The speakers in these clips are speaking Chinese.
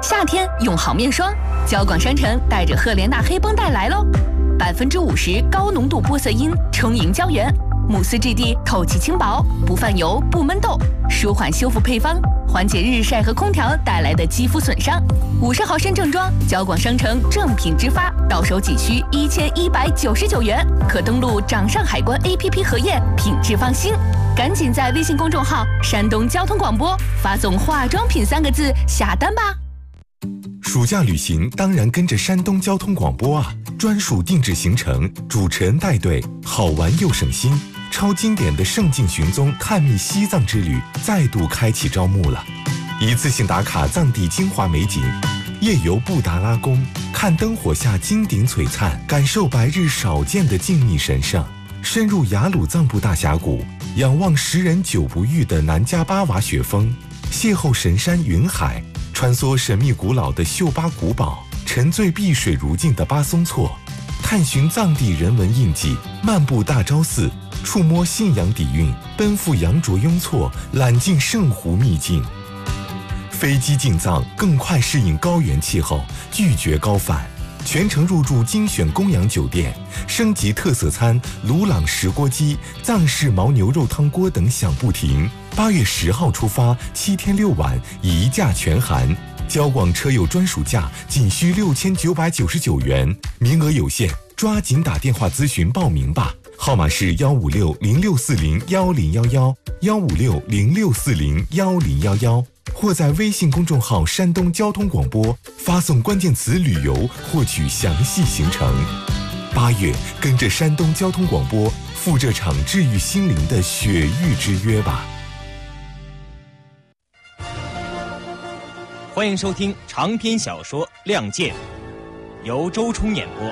夏天用好面霜，交广商城带着赫莲娜黑绷带来喽，50%高浓度玻色因充盈胶原，慕斯质地透气轻薄，不泛油不闷痘，舒缓修复配方，缓解日晒和空调带来的肌肤损伤。50毫升正装，交广商城正品直发，到手仅需1199元，可登录掌上海关 APP 核验，品质放心。赶紧在微信公众号山东交通广播发送化妆品3个字下单吧。 暑假旅行当然跟着山东交通广播啊，专属定制行程，主持人带队，好玩又省心。超经典的圣境寻踪探秘西藏之旅再度开启招募了，一次性打卡藏地精华美景，夜游布达拉宫，看灯火下金顶璀璨，感受白日少见的静谧神圣，深入雅鲁藏布大峡谷，仰望10人久不遇的南迦巴瓦雪峰，邂逅神山云海，穿梭神秘古老的秀巴古堡，沉醉碧水如镜的巴松措，探寻藏地人文印记，漫步大昭寺，触摸信仰底蕴，奔赴羊卓雍措，揽尽圣湖秘境。飞机进藏更快适应高原气候，拒绝高反，全程入住精选供养酒店，升级特色餐鲁朗石锅鸡、藏式牦牛肉汤锅等享不停。8月10号出发，7天6晚，一价全含。交广车友专属价仅需6999元，名额有限，抓紧打电话咨询报名吧。号码是15606401011，15606401011，或在微信公众号山东交通广播发送关键词旅游获取详细行程。8月跟着山东交通广播赴这场治愈心灵的雪域之约吧。 欢迎收听长篇小说《亮剑》，由周冲演播。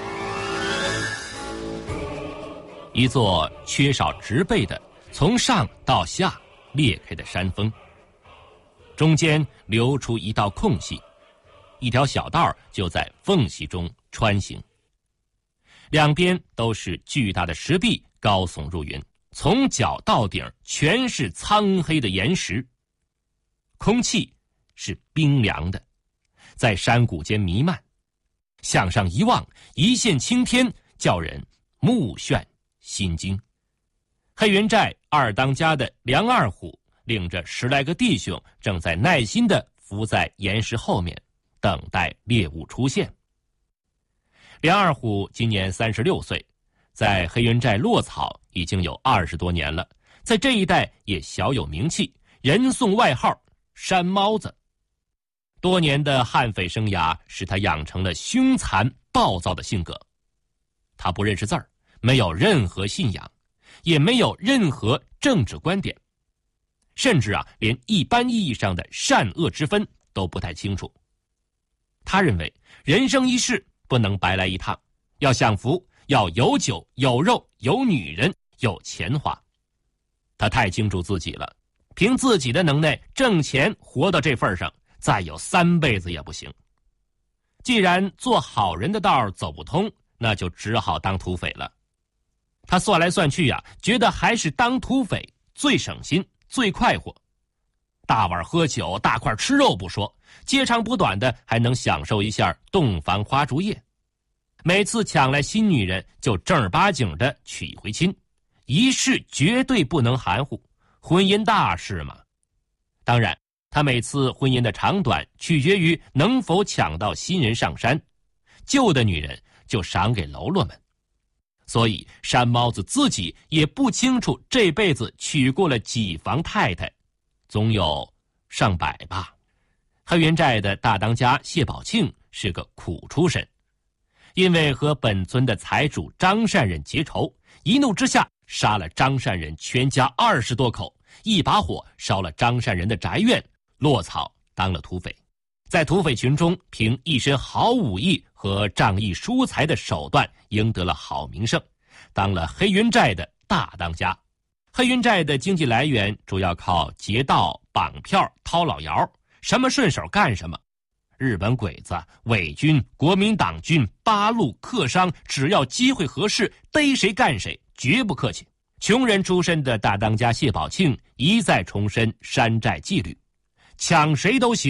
一座缺少植被的从上到下裂开的山峰，中间留出一道空隙，一条小道就在缝隙中穿行。两边都是巨大的石壁，高耸入云，从脚到顶全是苍黑的岩石，空气是冰凉的，在山谷间弥漫。向上一望，一线青天，叫人目眩心惊。黑云寨二当家的梁二虎领着10来个弟兄，正在耐心地伏在岩石后面，等待猎物出现。梁二虎今年36岁，在黑云寨落草已经有20多年了，在这一带也小有名气，人送外号山猫子。多年的悍匪生涯使他养成了凶残暴躁的性格。他不认识字儿，没有任何信仰，也没有任何政治观点，甚至连一般意义上的善恶之分都不太清楚。他认为人生一世不能白来一趟，要享福，要有酒有肉有女人有钱花。他太清楚自己了，凭自己的能耐挣钱活到这份上，再有3辈子也不行。既然做好人的道走不通，那就只好当土匪了。他算来算去觉得还是当土匪最省心最快活。大碗喝酒，大块吃肉不说，接长补短的还能享受一下洞房花烛夜。每次抢来新女人就正儿八经的娶一回亲，一世绝对不能含糊，婚姻大事嘛。当然他每次婚姻的长短取决于能否抢到新人上山，旧的女人就赏给喽啰们。所以山猫子自己也不清楚这辈子娶过了几房太太，总有上百吧。黑云寨的大当家谢宝庆是个苦出身，因为和本村的财主张善人结仇，一怒之下杀了张善人全家20多口，一把火烧了张善人的宅院，落草当了土匪。在土匪群中，凭一身好武艺和仗义疏财的手段赢得了好名声，当了黑云寨的大当家。黑云寨的经济来源主要靠劫道、绑票、掏老窑，什么顺手干什么。日本鬼子、伪军、国民党军、八路客商，只要机会合适，逮谁干谁，绝不客气。穷人出身的大当家谢宝庆一再重申山寨纪律，抢谁都行，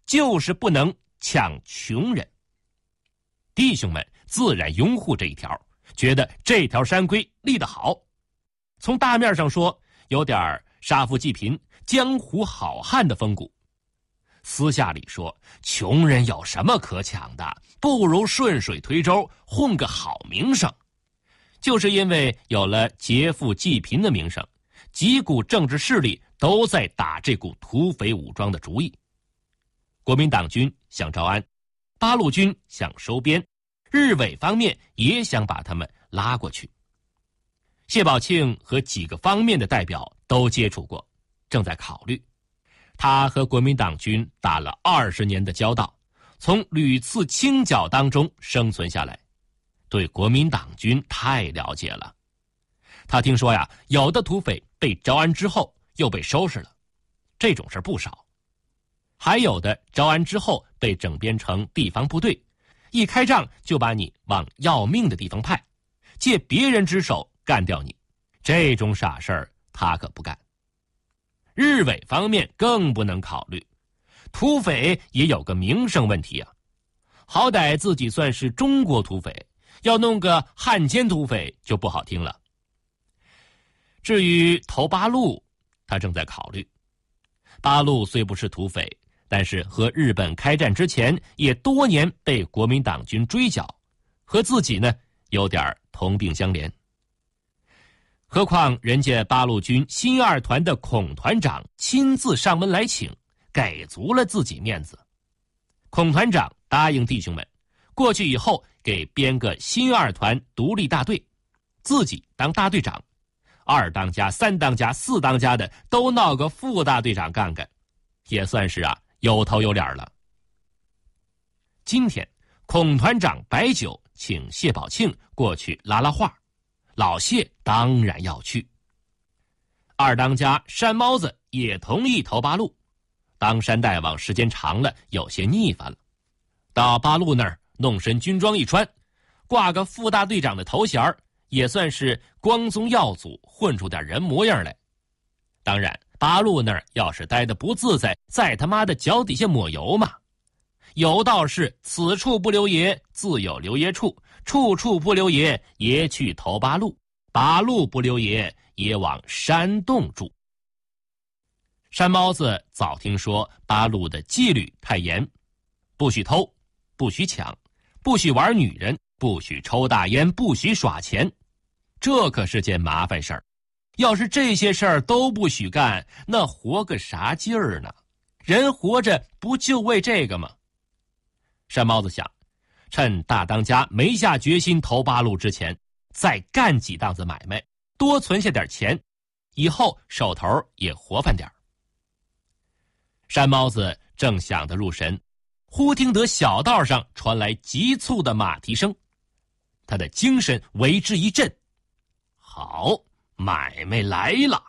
就是不能抢穷人。弟兄们自然拥护这一条，觉得这条山规立得好。从大面上说，有点杀富济贫、江湖好汉的风骨。私下里说，穷人有什么可抢的，不如顺水推舟，混个好名声。就是因为有了劫富济贫的名声，几股政治势力都在打这股土匪武装的主意。国民党军想招安，八路军想收编，日伪方面也想把他们拉过去。谢宝庆和几个方面的代表都接触过，正在考虑。他和国民党军打了20年的交道，从屡次清剿当中生存下来，对国民党军太了解了。他听说呀，有的土匪被招安之后又被收拾了，这种事不少。还有的招安之后被整编成地方部队，一开仗就把你往要命的地方派，借别人之手干掉你，这种傻事儿他可不干。日伪方面更不能考虑，土匪也有个名声问题啊，好歹自己算是中国土匪，要弄个汉奸土匪就不好听了。至于投八路，他正在考虑。八路虽不是土匪，但是和日本开战之前也多年被国民党军追剿，和自己呢有点同病相怜。何况人家八路军新二团的孔团长亲自上门来请，给足了自己面子。孔团长答应弟兄们，过去以后给编个新二团独立大队，自己当大队长，2当家、3当家、4当家的都闹个副大队长干干，也算是有头有脸了。今天孔团长摆酒请谢宝庆过去拉拉话，老谢当然要去。2当家山猫子也同意投八路，当山大王时间长了有些腻烦了，到八路那儿弄身军装一穿，挂个副大队长的头衔，也算是光宗耀祖，混出点人模样来。当然八路那儿要是待得不自在，在他妈的脚底下抹油嘛。有道是此处不留爷，自有留爷处，处处不留爷，爷去投八路，八路不留爷，爷往山洞住。山猫子早听说八路的纪律太严，不许偷，不许抢，不许玩女人，不许抽大烟，不许耍钱，这可是件麻烦事儿。要是这些事儿都不许干，那活个啥劲儿呢？人活着不就为这个吗？山猫子想，趁大当家没下决心投八路之前，再干几档子买卖，多存下点钱，以后手头也活泛点。山猫子正想得入神，忽听得小道上传来急促的马蹄声，他的精神为之一振。好，买卖来了。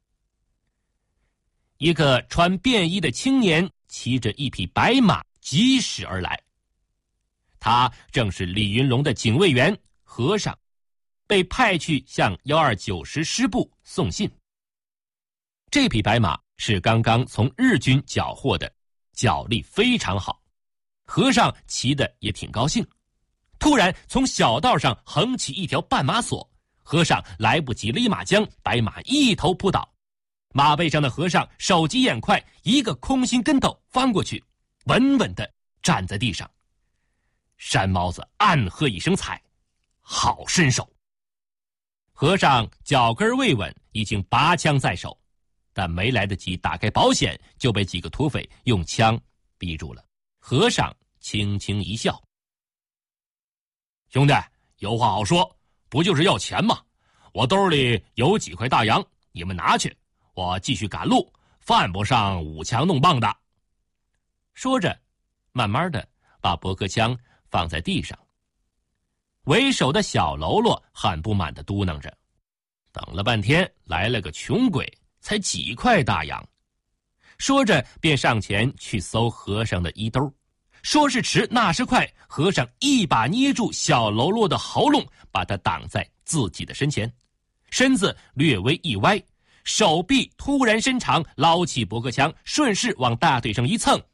一个穿便衣的青年骑着一匹白马疾驶而来，他正是李云龙的警卫员和尚，被派去向129师师部送信。这匹白马是刚刚从日军缴获的，脚力非常好，和尚骑得也挺高兴。突然从小道上横起一条绊马索，和尚来不及勒马缰，白马一头扑倒，马背上的和尚手疾眼快，一个空心跟头翻过去，稳稳地站在地上。山猫子暗喝一声彩，好身手。和尚脚跟未稳，已经拔枪在手，但没来得及打开保险，就被几个土匪用枪逼住了。和尚轻轻一笑：兄弟，有话好说，不就是要钱吗？我兜里有几块大洋，你们拿去，我继续赶路，犯不上舞枪弄棒的。说着，慢慢的把驳壳枪放在地上。为首的小喽啰很不满地嘟囔着，等了半天来了个穷鬼，才几块大洋。说着便上前去搜和尚的衣兜，说是迟那是快，和尚一把捏住小喽啰的喉咙，把他挡在自己的身前，身子略微一歪，手臂突然伸长，捞起驳壳枪，顺势往大腿上一蹭，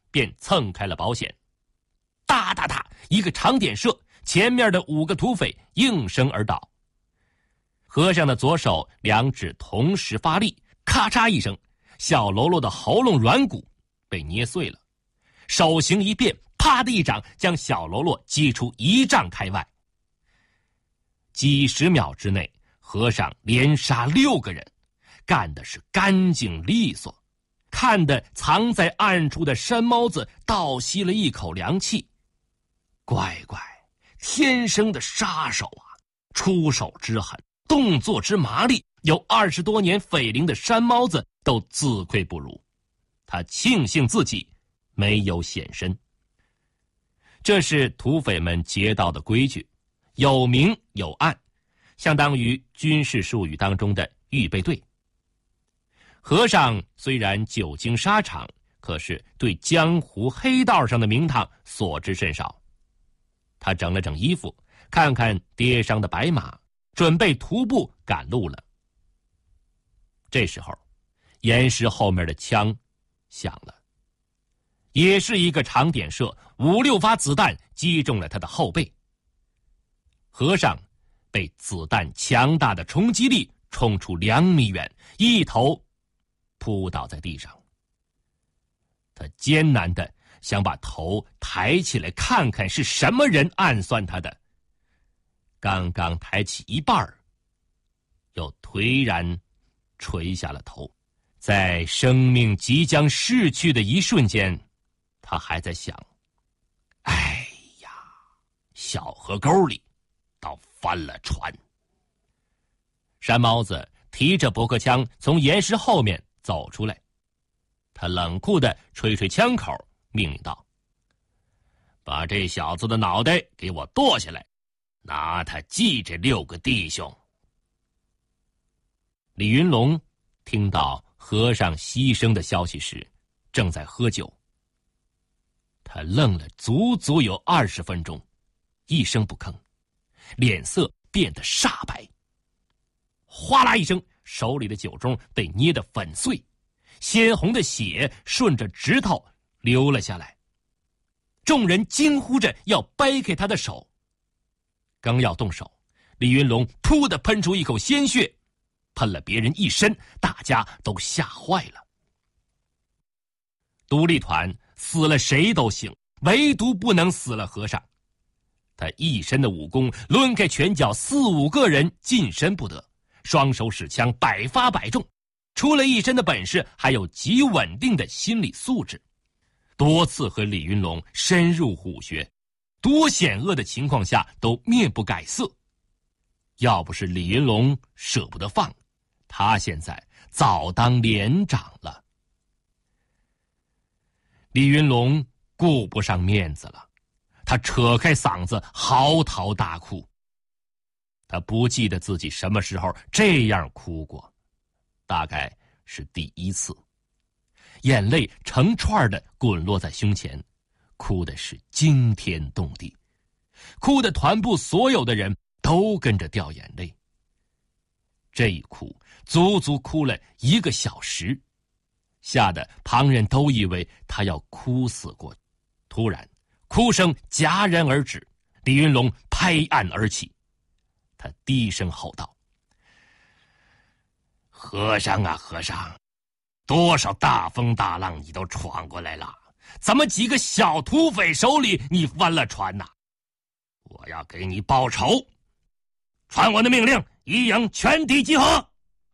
便蹭开了保险。哒哒哒，一个长点射，前面的5个土匪应声而倒。和尚的左手2指同时发力，咔嚓一声，小喽啰的喉咙软骨被捏碎了。手形一变，啪的一掌将小喽啰击出1丈开外。几十秒之内，和尚连杀6个人，干的是干净利索，看得藏在暗处的山猫子倒吸了一口凉气。乖乖，天生的杀手啊，出手之狠，动作之麻利，有20多年匪龄的山猫子都自愧不如。他庆幸自己没有显身。这是土匪们劫道的规矩，有明有暗，相当于军事术语当中的预备队。和尚虽然久经沙场，可是对江湖黑道上的名堂所知甚少。他整了整衣服，看看跌伤的白马，准备徒步赶路了。这时候，岩石后面的枪响了，也是一个长点射，5、6发子弹击中了他的后背。和尚被子弹强大的冲击力冲出2米远，一头扑倒在地上。他艰难地想把头抬起来看看是什么人暗算他的，刚刚抬起一半，又颓然垂下了头。在生命即将逝去的一瞬间，他还在想，哎呀，小河沟里倒翻了船。山猫子提着驳壳枪从岩石后面走出来，他冷酷地吹吹枪口，命令道：把这小子的脑袋给我剁下来，拿他祭这6个弟兄。李云龙听到和尚牺牲的消息时，正在喝酒。他愣了足足有20分钟，一声不吭，脸色变得煞白。哗啦一声，手里的酒盅被捏得粉碎，鲜红的血顺着指头流了下来。众人惊呼着要掰开他的手，刚要动手，李云龙噗地喷出一口鲜血，喷了别人一身，大家都吓坏了。独立团死了谁都行，唯独不能死了和尚。他一身的武功，抡开拳脚4、5个人近身不得，双手使枪百发百中，除了一身的本事，还有极稳定的心理素质。多次和李云龙深入虎穴，多险恶的情况下都面不改色。要不是李云龙舍不得放，他现在早当连长了。李云龙顾不上面子了，他扯开嗓子嚎啕大哭。他不记得自己什么时候这样哭过，大概是第1次。眼泪成串的滚落在胸前，哭的是惊天动地，哭的团部所有的人都跟着掉眼泪。这一哭足足哭了1个小时，吓得旁人都以为他要哭死过。突然哭声戛然而止，李云龙拍案而起，他低声吼道：和尚啊和尚，多少大风大浪你都闯过来了，怎么几个小土匪手里你翻了船呐？我要给你报仇！传我的命令，一营全体集合。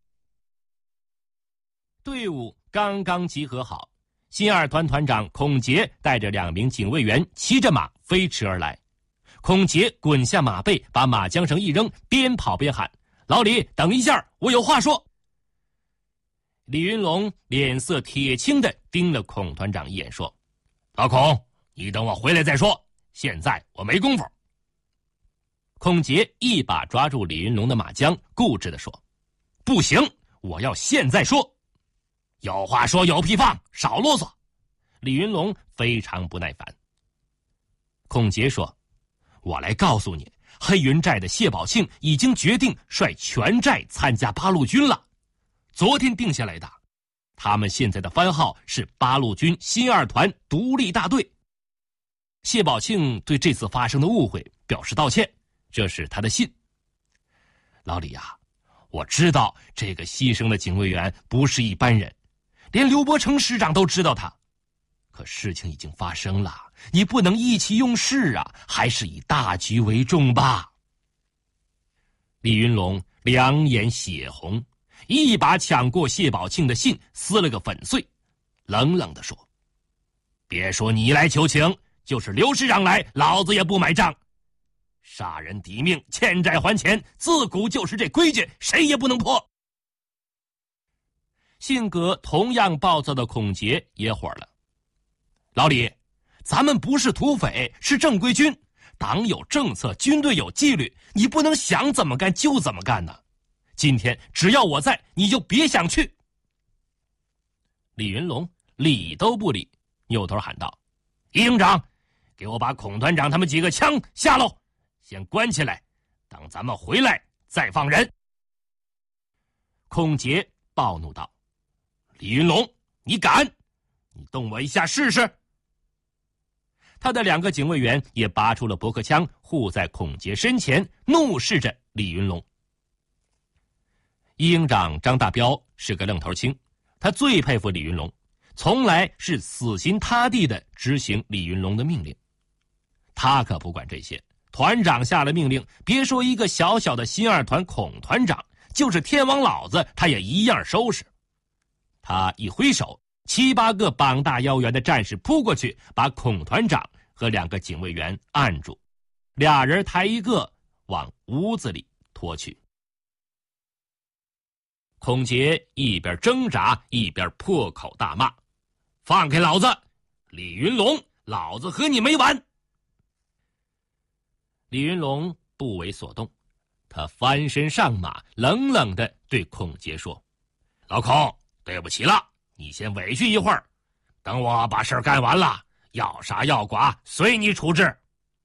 队伍刚刚集合好，新2团团长孔杰带着2名警卫员骑着马飞驰而来。孔杰滚下马背，把马缰绳一扔，边跑边喊：老李，等一下，我有话说。李云龙脸色铁青地盯了孔团长一眼，说：老孔，你等我回来再说，现在我没工夫。孔杰一把抓住李云龙的马缰，固执地说：不行，我要现在说。有话说有屁放，少啰嗦。李云龙非常不耐烦。孔杰说：我来告诉你，黑云寨的谢宝庆已经决定率全寨参加八路军了，昨天定下来的。 他们现在的番号是八路军新二团独立大队。谢宝庆对这次发生的误会表示道歉，这是他的信。老李啊，我知道这个牺牲的警卫员不是一般人，连刘伯承师长都知道他。可事情已经发生了，你不能意气用事啊，还是以大局为重吧。李云龙两眼血红，一把抢过谢宝庆的信，撕了个粉碎，冷冷地说：别说你来求情，就是刘师长来，老子也不买账。杀人抵命，欠债还钱，自古就是这规矩，谁也不能破。性格同样暴躁的孔杰也火了：老李，咱们不是土匪，是正规军，党有政策，军队有纪律，你不能想怎么干就怎么干呢。今天只要我在，你就别想去。李云龙理都不理，扭头喊道：一营长，给我把孔团长他们几个枪下喽，先关起来，等咱们回来再放人。孔杰暴怒道：李云龙，你敢？你动我一下试试。他的两个警卫员也拔出了驳壳枪，护在孔杰身前，怒视着李云龙。一营长张大彪是个愣头青，他最佩服李云龙，从来是死心塌地地执行李云龙的命令。他可不管这些，团长下了命令，别说一个小小的新二团孔团长，就是天王老子他也一样收拾。他一挥手，7、8个膀大腰圆的战士扑过去，把孔团长和两个警卫员按住，俩人抬一个往屋子里拖去。孔杰一边挣扎一边破口大骂：放开老子！李云龙，老子和你没完！李云龙不为所动，他翻身上马，冷冷地对孔杰说：老孔，对不起了，你先委屈一会儿，等我把事儿干完了，要杀要剐随你处置。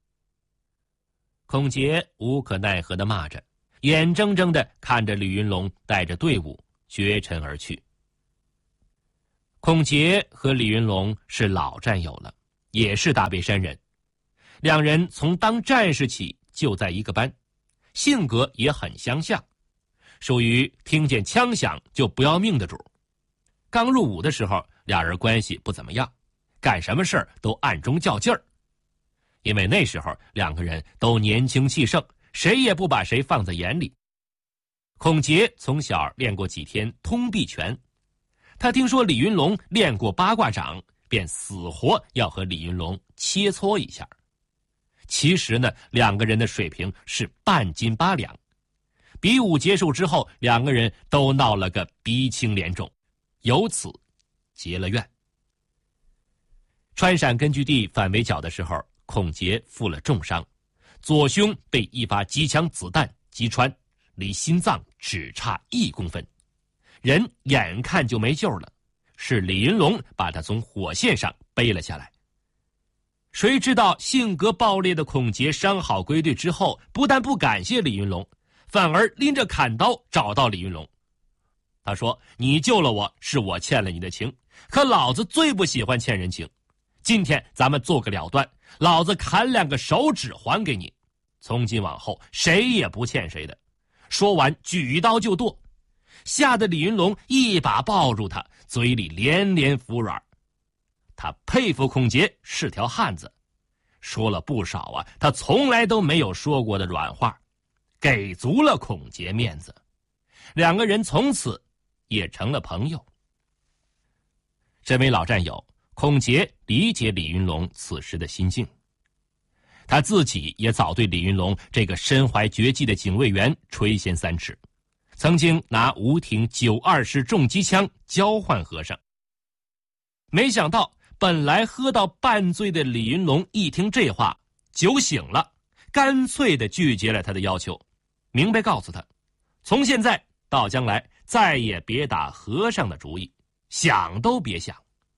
孔杰无可奈何地骂着，眼睁睁地看着李云龙带着队伍绝尘而去。孔杰和李云龙是老战友了，也是大别山人，两人从当战士起就在一个班，性格也很相像，属于听见枪响就不要命的主。刚入伍的时候，俩人关系不怎么样，干什么事儿都暗中较劲儿。因为那时候两个人都年轻气盛，谁也不把谁放在眼里。孔杰从小练过几天通臂拳，他听说李云龙练过八卦掌，便死活要和李云龙切磋一下。其实呢，两个人的水平是半斤八两。比武结束之后，两个人都闹了个鼻青脸肿，由此结了怨。川陕根据地反围剿的时候，孔杰负了重伤，左胸被一发机枪子弹击穿，离心脏只差1公分，人眼看就没救了，是李云龙把他从火线上背了下来。谁知道性格暴烈的孔杰伤好归队之后，不但不感谢李云龙，反而拎着砍刀找到李云龙。他说：你救了我，是我欠了你的情，可老子最不喜欢欠人情，今天咱们做个了断，老子砍2个手指还给你，从今往后谁也不欠谁的。说完举刀就剁，吓得李云龙一把抱住他，嘴里连连服软。他佩服孔杰是条汉子，说了不少啊他从来都没有说过的软话，给足了孔杰面子。两个人从此也成了朋友。身为老战友，孔杰理解李云龙此时的心境，他自己也早对李云龙这个身怀绝技的警卫员垂涎3尺，曾经拿吴挺9·2式重机枪交换和尚。没想到本来喝到半醉的李云龙一听这话，酒醒了，干脆地拒绝了他的要求，明白告诉他，从现在到将来再也别打和尚的主意，想都别想。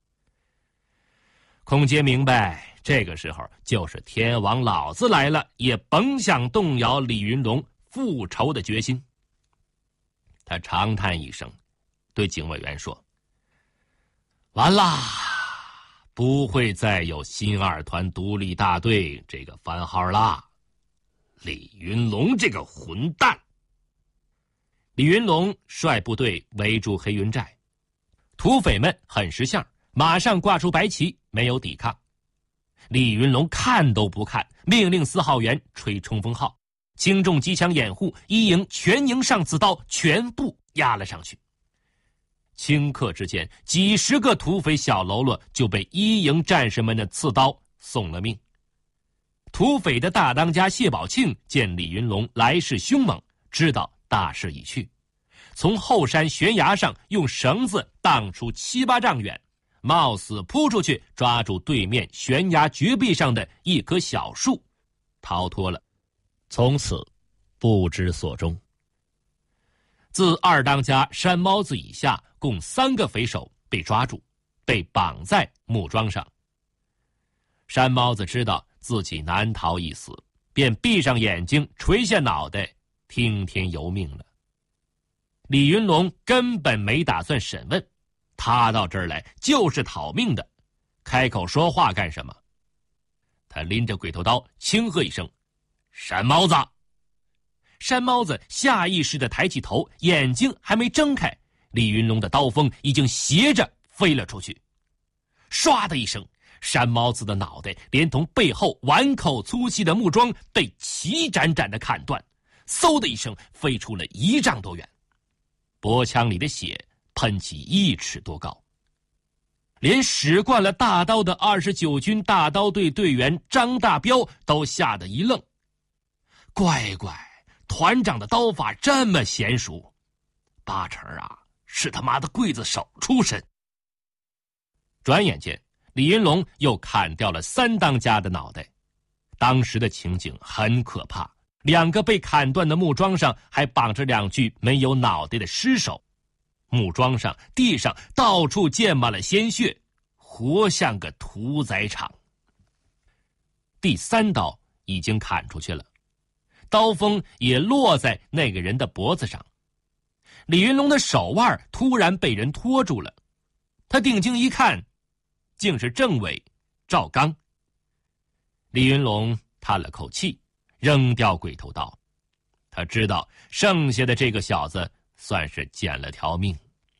孔杰明白，这个时候就是天王老子来了，也甭想动摇李云龙复仇的决心。他长叹一声，对警卫员说： 完啦，不会再有新二团独立大队这个番号啦。李云龙这个混蛋！李云龙率部队围住黑云寨，土匪们很识相，马上挂出白旗，没有抵抗。李云龙看都不看，命令4号员吹冲锋号，轻重机枪掩护，一营全营上刺刀，全部压了上去。顷刻之间，几十个土匪小喽啰就被一营战士们的刺刀送了命。土匪的大当家谢宝庆见李云龙来势凶猛，知道大势已去，从后山悬崖上用绳子荡出7、8丈远，冒死扑出去，抓住对面悬崖绝壁上的一棵小树，逃脱了，从此不知所终。自二当家山猫子以下，共3个匪首被抓住，被绑在木桩上。山猫子知道自己难逃一死，便闭上眼睛，垂下脑袋，听天由命了。李云龙根本没打算审问，他到这儿来就是讨命的，开口说话干什么？他拎着鬼头刀，轻喝一声：“山猫子！”山猫子下意识地抬起头，眼睛还没睁开，李云龙的刀锋已经斜着飞了出去。唰的一声，山猫子的脑袋连同背后碗口粗细的木桩被齐斩斩地砍断，嗖的一声飞出了1丈多远，脖腔里的血喷起1尺多高。连使惯了大刀的29军大刀队队员张大彪都吓得一愣，乖乖，团长的刀法这么娴熟，8成啊是他妈的刽子手出身。转眼间，李云龙又砍掉了3当家的脑袋。当时的情景很可怕，2个被砍断的木桩上还绑着2具没有脑袋的尸首，木桩上、地上到处溅满了鲜血，活像个屠宰场。第3刀已经砍出去了，刀锋也落在那个人的脖子上。李云龙的手腕突然被人拖住了，他定睛一看，竟是政委赵刚。李云龙叹了口气，扔掉鬼头刀。他知道剩下的这个小子算是捡了条命。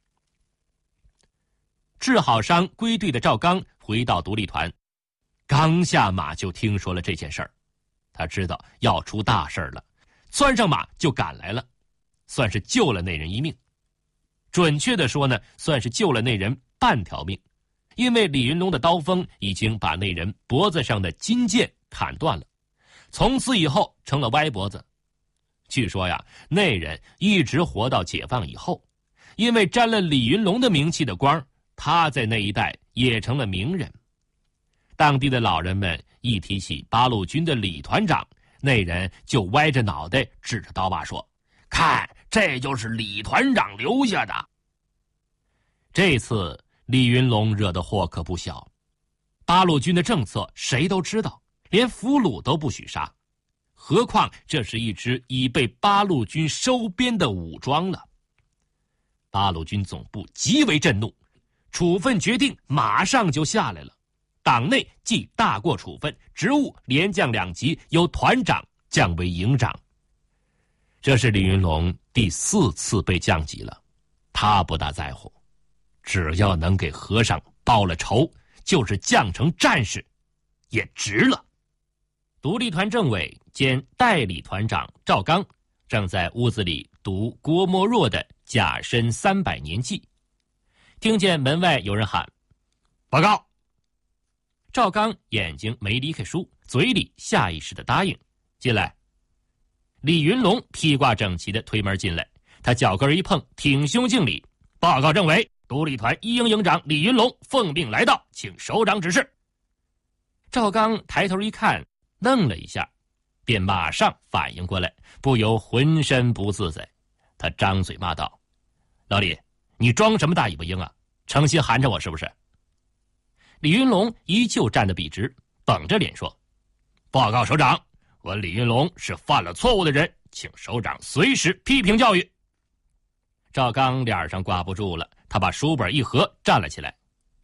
治好伤归队的赵刚回到独立团，刚下马就听说了这件事儿。他知道要出大事了，窜上马就赶来了，算是救了那人一命。准确的说呢，算是救了那人半条命，因为李云龙的刀锋已经把那人脖子上的金剑砍断了，从此以后成了歪脖子。据说呀，那人一直活到解放以后，因为沾了李云龙的名气的光，他在那一带也成了名人。当地的老人们一提起八路军的李团长，那人就歪着脑袋指着刀把说：“看，这就是李团长留下的。”这次李云龙惹的祸可不小，八路军的政策谁都知道，连俘虏都不许杀，何况这是一支已被八路军收编的武装了。八路军总部极为震怒，处分决定马上就下来了。党内即大过处分，职务连降2级，由团长降为营长。这是李云龙第4次被降级了，他不大在乎，只要能给和尚报了仇，就是降成战士也值了。独立团政委兼代理团长赵刚正在屋子里读郭沫若的《甲申300年记》，听见门外有人喊：“报告！”赵刚眼睛没离开书，嘴里下意识地答应：“进来。”李云龙披挂整齐地推门进来，他脚跟一碰，挺胸敬礼：“报告政委，独立团1营营长李云龙奉命来到，请首长指示。”赵刚抬头一看，愣了一下，便马上反应过来，不由浑身不自在。他张嘴骂道：“老李，你装什么大尾巴鹰啊？诚心寒碜我是不是？”李云龙依旧站得笔直，绷着脸说：“报告首长，我李云龙是犯了错误的人，请首长随时批评教育。”赵刚脸上挂不住了，他把书本一合，站了起来：“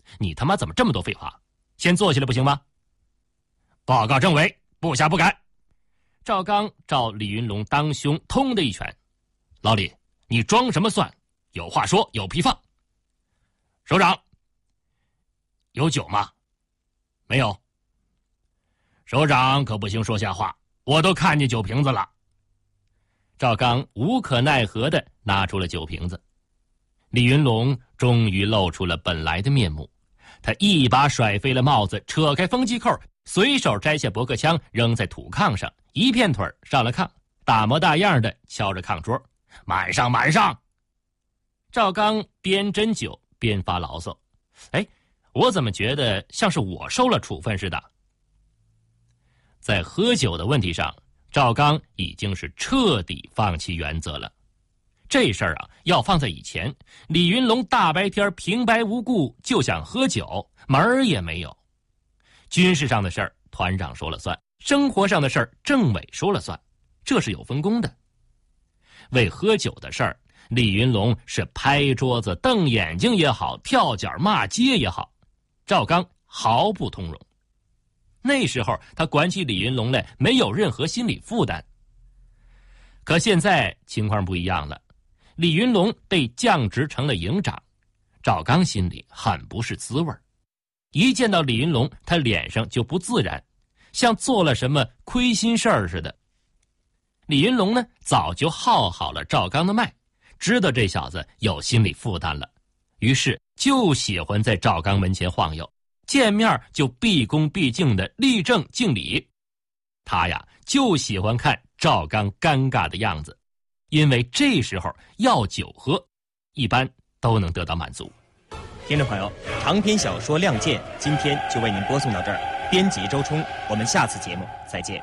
你他妈怎么这么多废话？先坐下来不行吗？报告政委，部下不敢。赵刚照李云龙当胸通的一拳。老李，你装什么蒜？有话说，有屁放。首长，有酒吗？没有。首长可不行说瞎话，我都看见酒瓶子了。赵刚无可奈何地拿出了酒瓶子。李云龙终于露出了本来的面目，他一把甩飞了帽子，扯开风机扣，随手摘下驳壳枪扔在土炕上，一片腿上了炕，大模大样的敲着炕桌，满上满上。赵刚边斟酒边发牢骚，我怎么觉得像是我受了处分似的？在喝酒的问题上，赵刚已经是彻底放弃原则了。这事儿啊，要放在以前，李云龙大白天平白无故就想喝酒，门儿也没有。军事上的事儿，团长说了算；生活上的事儿，政委说了算，这是有分工的。为喝酒的事儿，李云龙是拍桌子、瞪眼睛也好，跳脚骂街也好，赵刚毫不通融。那时候他管起李云龙来没有任何心理负担。可现在情况不一样了，李云龙被降职成了营长，赵刚心里很不是滋味。一见到李云龙，他脸上就不自然，像做了什么亏心事儿似的。李云龙呢，早就耗好了赵刚的脉，知道这小子有心理负担了，于是就喜欢在赵刚门前晃悠，见面就毕恭毕敬的立正敬礼。他呀，就喜欢看赵刚尴尬的样子，因为这时候要酒喝，一般都能得到满足。 听众朋友，长篇小说《亮剑》今天就为您播送到这儿。编辑周冲，我们下次节目再见。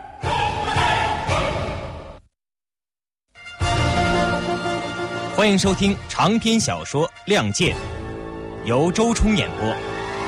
欢迎收听长篇小说《亮剑》，由周冲演播。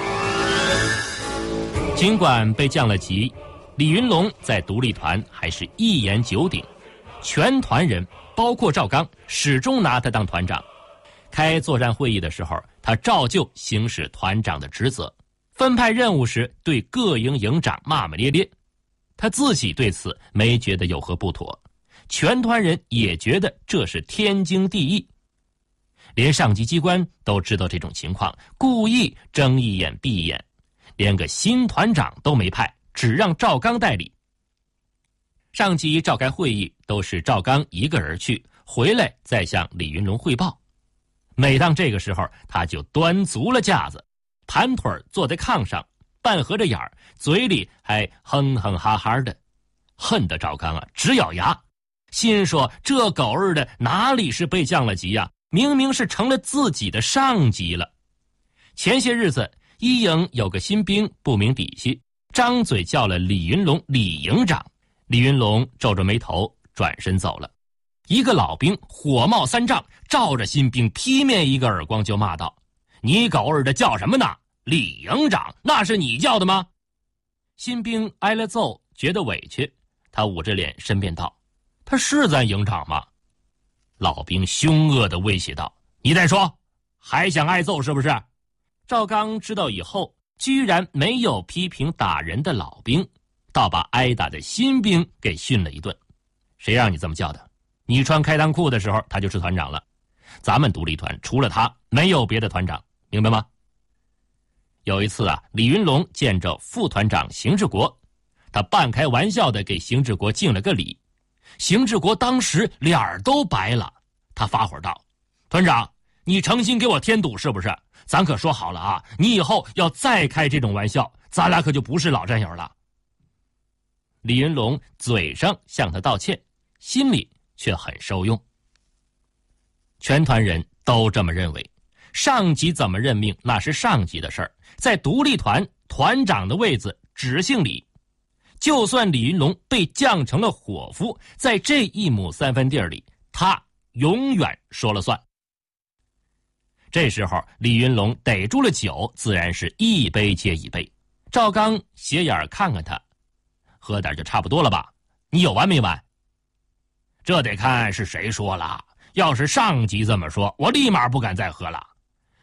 尽管被降了级，李云龙在独立团还是一言九鼎，全团人包括赵刚始终拿他当团长。开作战会议的时候，他照旧行使团长的职责，分派任务时对各营营长骂骂咧咧。他自己对此没觉得有何不妥，全团人也觉得这是天经地义。连上级机关都知道这种情况，故意睁一眼闭一眼，连个新团长都没派，只让赵刚代理。上级召开会议都是赵刚一个人去，回来再向李云龙汇报。每当这个时候，他就端足了架子，盘腿坐在炕上，半合着眼儿，嘴里还哼哼哈哈的，恨得赵刚啊直咬牙，心说这狗日的哪里是被降了级呀，明明是成了自己的上级了。前些日子一营有个新兵不明底细，张嘴叫了李云龙李营长，李云龙皱着眉头转身走了。一个老兵火冒三丈，照着新兵劈面一个耳光，就骂道：你狗日的叫什么呢？李营长，那是你叫的吗？新兵挨了揍，觉得委屈，他捂着脸申辩道：他是咱营长吗？老兵凶恶地威胁道：你再说，还想挨揍是不是？赵刚知道以后，居然没有批评打人的老兵，倒把挨打的新兵给训了一顿。谁让你这么叫的？你穿开裆裤的时候，他就是团长了。咱们独立团除了他，没有别的团长，明白吗？有一次啊，李云龙见着副团长邢志国，他半开玩笑的给邢志国敬了个礼。邢志国当时脸儿都白了，他发火道：团长，你诚心给我添堵是不是？咱可说好了啊，你以后要再开这种玩笑，咱俩可就不是老战友了。李云龙嘴上向他道歉，心里却很受用。全团人都这么认为，上级怎么任命那是上级的事儿，在独立团团长的位子只姓李。就算李云龙被降成了伙夫，在这一亩三分地里，他永远说了算。这时候李云龙逮住了酒，自然是一杯接一杯。赵刚斜眼看看他，喝点就差不多了吧？你有完没完？这得看是谁说了，要是上级这么说，我立马不敢再喝了。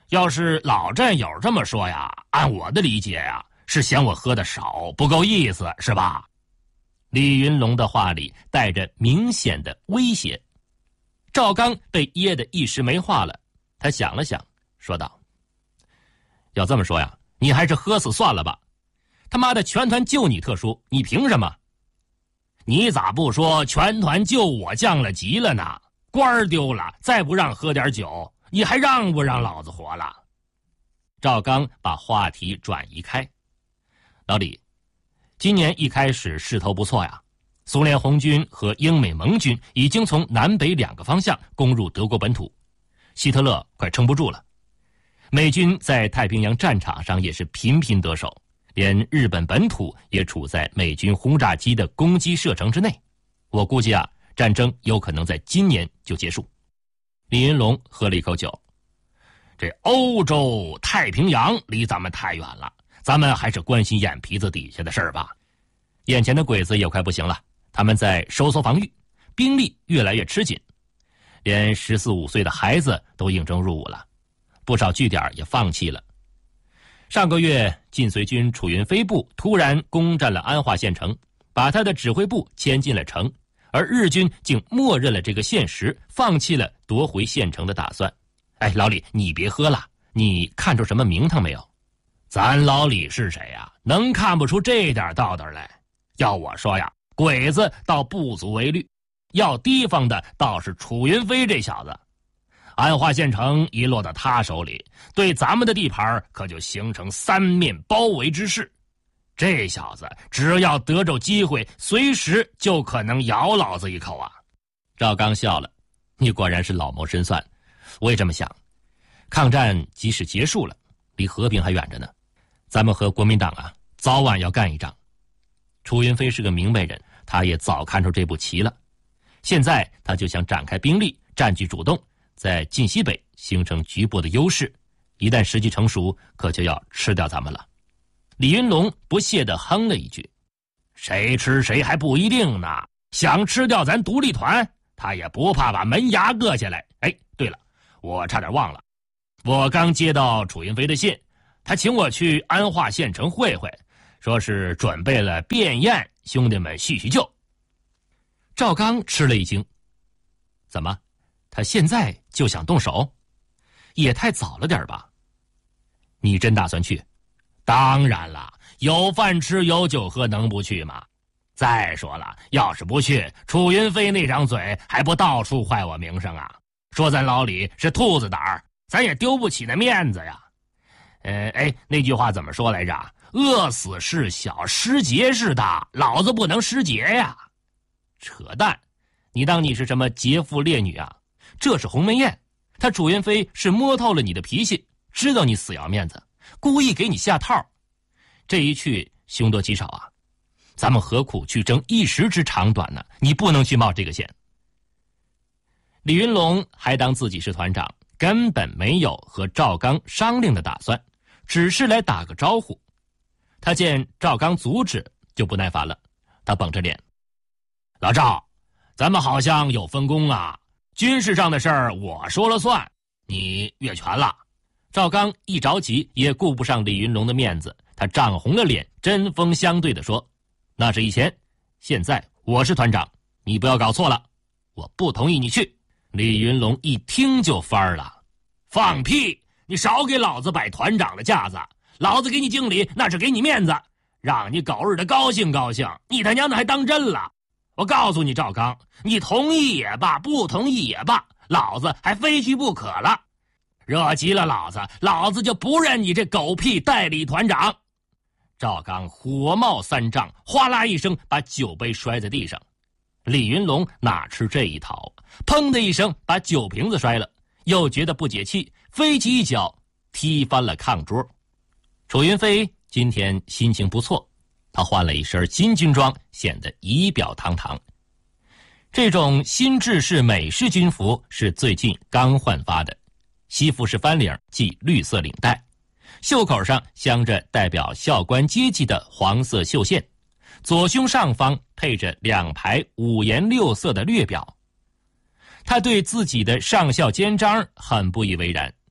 要是老战友这么说呀，按我的理解呀，是嫌我喝的少，不够意思，是吧？李云龙的话里带着明显的威胁。赵刚被噎得一时没话了，他想了想，说道：“要这么说呀，你还是喝死算了吧。他妈的，全团就你特殊，你凭什么？你咋不说全团就我降了级了呢？官儿丢了，再不让喝点酒，你还让不让老子活了？”赵刚把话题转移开：“老李，今年一开始势头不错呀，苏联红军和英美盟军已经从南北2个方向攻入德国本土，希特勒快撑不住了。美军在太平洋战场上也是频频得手，连日本本土也处在美军轰炸机的攻击射程之内。我估计啊，战争有可能在今年就结束。”李云龙喝了一口酒：“这欧洲太平洋离咱们太远了，咱们还是关心眼皮子底下的事儿吧。眼前的鬼子也快不行了，他们在收缩防御，兵力越来越吃紧，连14、15岁的孩子都应征入伍了，不少据点也放弃了。上个月，晋绥军楚云飞部突然攻占了安化县城，把他的指挥部迁进了城，而日军竟默认了这个现实，放弃了夺回县城的打算。哎，老李，你别喝了，你看出什么名堂没有？咱老李是谁呀？能看不出这点道道来？要我说呀，鬼子倒不足为虑，要提防的倒是楚云飞这小子。安化县城一落到他手里，对咱们的地盘可就形成3面包围之势。这小子只要得着机会，随时就可能咬老子一口啊！”赵刚笑了：“你果然是老谋深算。我也这么想，抗战即使结束了，离和平还远着呢。咱们和国民党啊，早晚要干一仗。楚云飞是个明白人，他也早看出这步棋了。现在他就想展开兵力，占据主动，在晋西北形成局部的优势。一旦时机成熟，可就要吃掉咱们了。”李云龙不屑地哼了一句：“谁吃谁还不一定呢，想吃掉咱独立团，他也不怕把门牙割下来。哎，对了，我差点忘了，我刚接到楚云飞的信，他请我去安化县城会会，说是准备了便宴，兄弟们叙叙旧。”赵刚吃了一惊：“怎么，他现在就想动手？也太早了点吧？你真打算去？”“当然了，有饭吃有酒喝，能不去吗？再说了，要是不去，楚云飞那张嘴还不到处坏我名声啊？说咱老李是兔子胆儿，咱也丢不起那面子呀。那句话怎么说来着？饿死是小，失节是大，老子不能失节呀！”“扯淡！你当你是什么劫富烈女啊？这是鸿门宴，他楚云飞是摸透了你的脾气，知道你死要面子，故意给你下套。这一去凶多吉少啊！咱们何苦去争一时之长短呢？你不能去冒这个险。”李云龙还当自己是团长，根本没有和赵刚商量的打算，只是来打个招呼。他见赵刚阻止，就不耐烦了，他绷着脸：“老赵，咱们好像有分工啊，军事上的事儿我说了算，你越权了。”赵刚一着急也顾不上李云龙的面子，他涨红了脸，针锋相对地说：“那是以前，现在我是团长，你不要搞错了，我不同意你去。”李云龙一听就翻了：“放屁！你少给老子摆团长的架子，老子给你敬礼那是给你面子，让你狗日的高兴高兴，你他娘的还当真了！我告诉你赵刚，你同意也罢，不同意也罢，老子还非去不可了。惹急了老子就不认你这狗屁代理团长！”赵刚火冒三丈，哗啦一声把酒杯摔在地上。李云龙哪吃这一套，砰的一声把酒瓶子摔了，又觉得不解气，飞起一脚踢翻了炕桌。楚云飞今天心情不错，他换了一身新军装，显得仪表堂堂。这种新制式美式军服是最近刚换发的，西服是翻领，系绿色领带，袖口上镶着代表校官阶级的黄色绣线，左胸上方配着2排5颜6色的略表。他对自己的上校肩章很不以为然，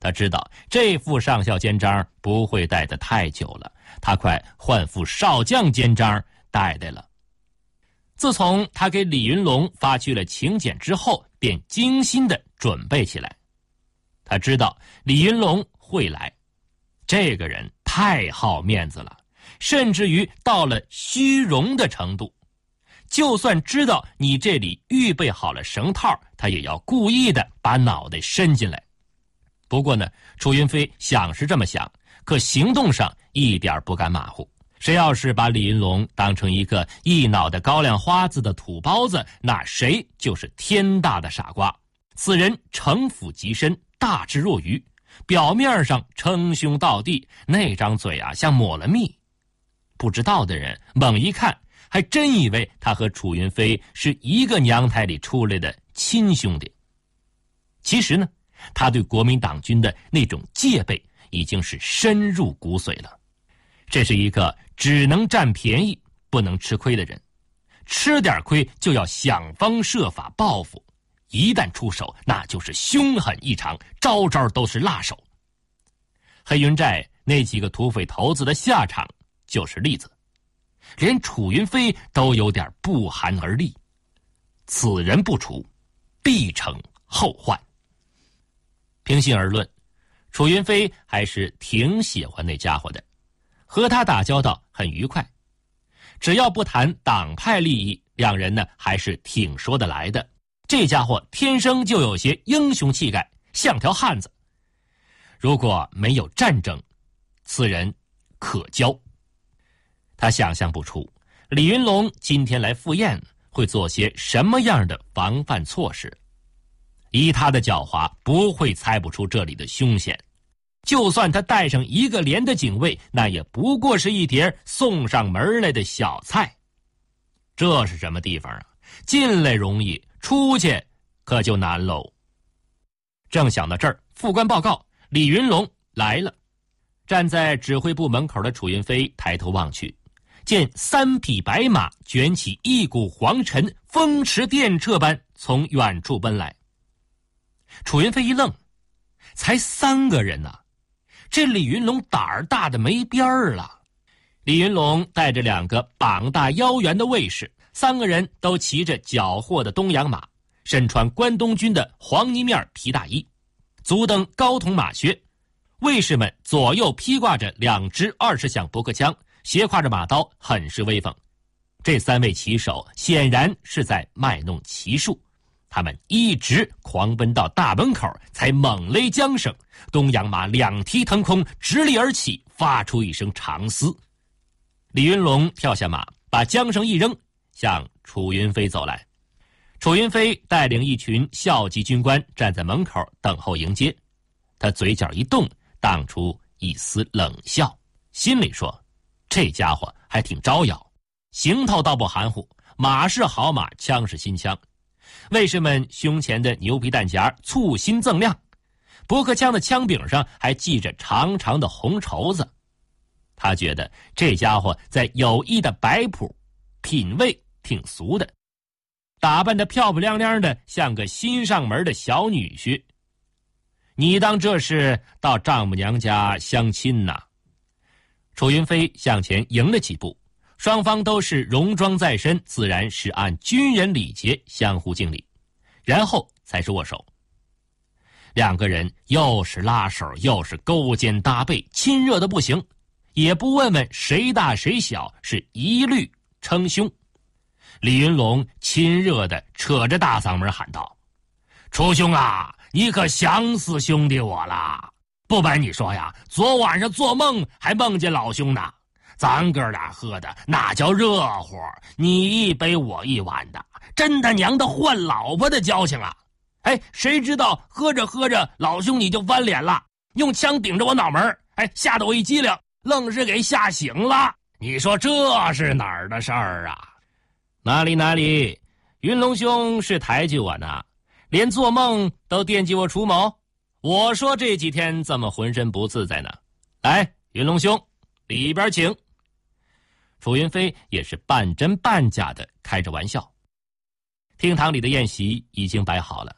他知道这副上校肩章不会戴得太久了，他快换副少将肩章戴了。自从他给李云龙发去了请柬之后，便精心地准备起来。他知道李云龙会来，这个人太好面子了，甚至于到了虚荣的程度。就算知道你这里预备好了绳套，他也要故意的把脑袋伸进来。不过呢，楚云飞想是这么想，可行动上一点不敢马虎。谁要是把李云龙当成一个一脑袋高粱花子的土包子，那谁就是天大的傻瓜。此人城府极深，大智若愚，表面上称兄道弟，那张嘴啊像抹了蜜。不知道的人猛一看，还真以为他和楚云飞是一个娘胎里出来的亲兄弟。其实呢，他对国民党军的那种戒备已经是深入骨髓了。这是一个只能占便宜不能吃亏的人，吃点亏就要想方设法报复，一旦出手那就是凶狠异常，招招都是辣手。黑云寨那几个土匪头子的下场就是例子，连楚云飞都有点不寒而栗。此人不除，必成后患。平心而论，楚云飞还是挺喜欢那家伙的，和他打交道很愉快，只要不谈党派利益，两人呢还是挺说得来的。这家伙天生就有些英雄气概，像条汉子。如果没有战争，此人可交。他想象不出李云龙今天来赴宴会做些什么样的防范措施。以他的狡猾，不会猜不出这里的凶险。就算他带上一个连的警卫，那也不过是一碟送上门来的小菜。这是什么地方啊？进来容易，出去可就难喽。正想到这儿，副官报告李云龙来了。站在指挥部门口的楚云飞抬头望去，见3匹白马卷起一股黄尘，风驰电掣般从远处奔来。楚云飞一愣，才3个人啊，这李云龙胆儿大的没边儿了。李云龙带着2个膀大腰圆的卫士，3个人都骑着缴获的东洋马，身穿关东军的黄泥面皮大衣，足蹬高筒马靴。卫士们左右披挂着2支20响驳壳枪，斜挎着马刀，很是威风。这3位骑手显然是在卖弄骑术，他们一直狂奔到大门口，才猛勒缰绳，东洋马2蹄腾空，直立而起，发出一声长嘶。李云龙跳下马，把缰绳一扔，向楚云飞走来。楚云飞带领一群校级军官站在门口等候迎接，他嘴角一动，荡出一丝冷笑，心里说：这家伙还挺招摇，行头倒不含糊，马是好马，枪是新枪。卫士们胸前的牛皮弹夹簇新锃亮，驳壳枪的枪柄上还系着长长的红绸子。他觉得这家伙在有意的摆谱，品味挺俗的，打扮得漂漂亮亮的，像个新上门的小女婿。你当这是到丈母娘家相亲呐？楚云飞向前迎了几步，双方都是戎装在身，自然是按军人礼节相互敬礼，然后才是握手。2个人又是拉手，又是勾肩搭背，亲热的不行，也不问问谁大谁小，是一律称兄。李云龙亲热地扯着大嗓门喊道：楚兄啊，你可想死兄弟我了！不瞒你说呀，昨晚上做梦还梦见老兄呢，咱哥俩喝的那叫热乎，你一杯我一碗的，真他娘的换老婆的交情啊！哎，谁知道喝着喝着，老兄你就翻脸了，用枪顶着我脑门，哎，吓得我一激灵，愣是给吓醒了。你说这是哪儿的事儿啊？哪里，云龙兄是抬举我呢，连做梦都惦记我楚某。我说这几天怎么浑身不自在呢？来，云龙兄，里边请。楚云飞也是半真半假的开着玩笑。厅堂里的宴席已经摆好了，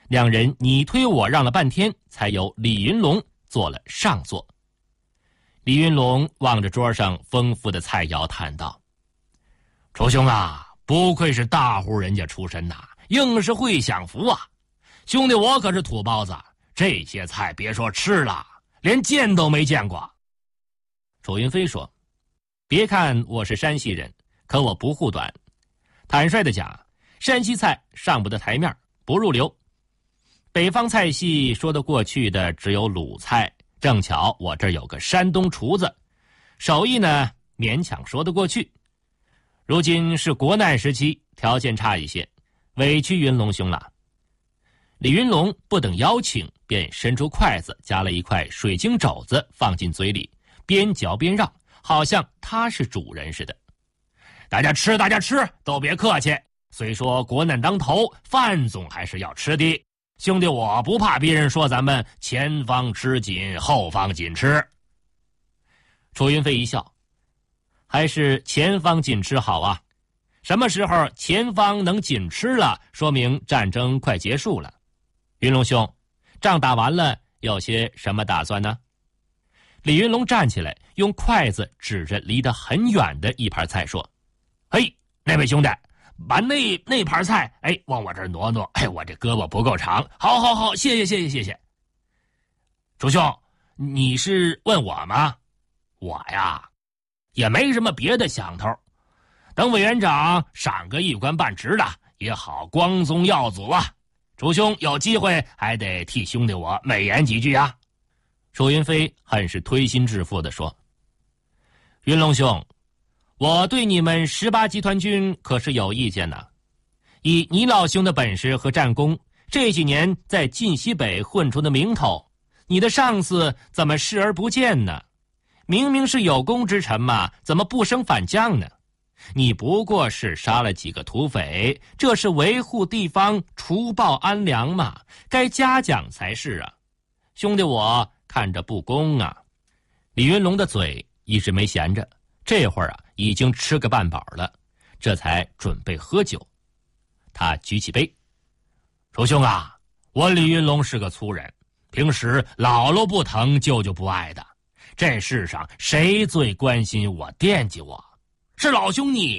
两人你推我让了半天，才由李云龙做了上座。李云龙望着桌上丰富的菜肴叹道：“楚兄啊，不愧是大户人家出身呐，硬是会享福啊！兄弟我可是土包子，这些菜别说吃了，连见都没见过。”楚云飞说：“别看我是山西人，可我不护短。坦率地讲，山西菜上不得台面，不入流。北方菜系说得过去的只有鲁菜，正巧我这儿有个山东厨子，手艺呢勉强说得过去。如今是国难时期，条件差一些，委屈云龙兄了。”李云龙不等邀请，便伸出筷子夹了一块水晶肘子放进嘴里，边嚼边让，好像他是主人似的。大家吃，大家吃，都别客气。虽说国难当头，饭总还是要吃的。兄弟我不怕别人说咱们前方吃紧，后方紧吃。楚云飞一笑：“还是前方紧吃好啊。什么时候前方能紧吃了，说明战争快结束了。云龙兄，仗打完了，有些什么打算呢？”李云龙站起来，用筷子指着离得很远的一盘菜说：“嘿，那位兄弟，把那盘菜，往我这儿挪挪。我这胳膊不够长。好，谢谢。楚兄，你是问我吗？我呀，也没什么别的想头。等委员长赏个一官半职的，也好光宗耀祖啊。楚兄有机会还得替兄弟我美言几句啊。”楚云飞很是推心置腹地说：“云龙兄，我对你们18集团军可是有意见呢。以你老兄的本事和战功，这几年在晋西北混出的名头，你的上司怎么视而不见呢？明明是有功之臣嘛，怎么不升反降呢？你不过是杀了几个土匪，这是维护地方除暴安良嘛，该嘉奖才是啊。兄弟我看着不公啊。”李云龙的嘴一直没闲着，这会儿啊已经吃个半饱了，这才准备喝酒。他举起杯：“楚兄啊，我李云龙是个粗人，平时姥姥不疼，舅舅不爱的。这世上谁最关心我、惦记我？是老兄你。